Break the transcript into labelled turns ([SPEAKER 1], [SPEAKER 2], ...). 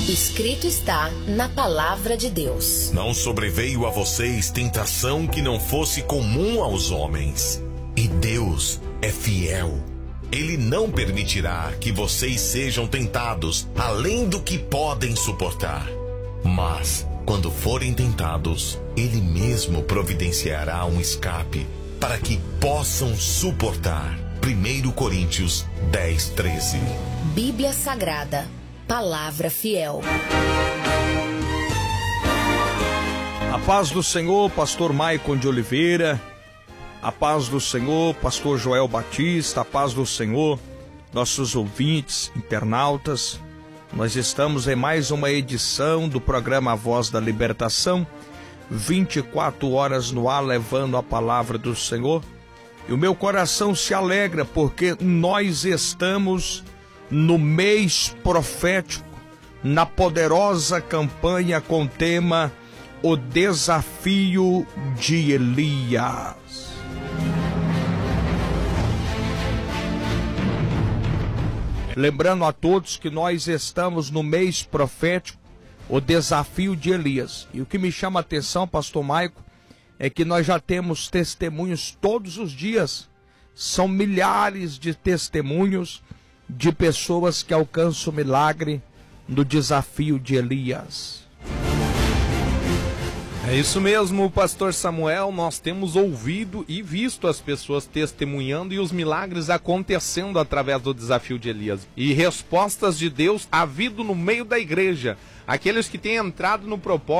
[SPEAKER 1] Escrito está na palavra de Deus.
[SPEAKER 2] Não sobreveio a vocês tentação que não fosse comum aos homens. E Deus é fiel. Ele não permitirá que vocês sejam tentados além do que podem suportar. Mas, quando forem tentados, Ele mesmo providenciará um escape para que possam suportar. 1 Coríntios 10:13.
[SPEAKER 1] Bíblia Sagrada, palavra fiel.
[SPEAKER 3] A paz do Senhor, pastor Maicon de Oliveira. A paz do Senhor, pastor Joel Batista. A paz do Senhor, nossos ouvintes, internautas. Nós estamos em mais uma edição do programa A Voz da Libertação, 24 horas no ar, levando a palavra do Senhor. E o meu coração se alegra porque nós estamos no mês profético, na poderosa campanha com o tema O Desafio de Elias. Lembrando a todos que nós estamos no mês profético, o desafio de Elias. E o que me chama a atenção, pastor Maico, é que nós já temos testemunhos todos os dias. São milhares de testemunhos de pessoas que alcançam o milagre no desafio de Elias.
[SPEAKER 4] É isso mesmo, pastor Samuel, nós temos ouvido e visto as pessoas testemunhando e os milagres acontecendo através do desafio de Elias. E respostas de Deus havido no meio da igreja, aqueles que têm entrado no propósito